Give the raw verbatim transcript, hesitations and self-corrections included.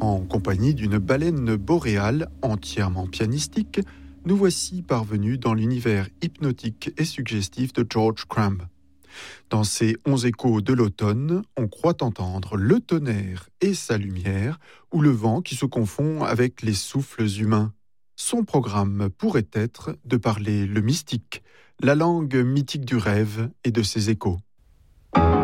En compagnie d'une baleine boréale entièrement pianistique, nous voici parvenus dans l'univers hypnotique et suggestif de George Crumb. Dans ces onze échos de l'automne, on croit entendre le tonnerre et sa lumière, ou le vent qui se confond avec les souffles humains. Son programme pourrait être de parler le mystique, la langue mythique du rêve et de ses échos.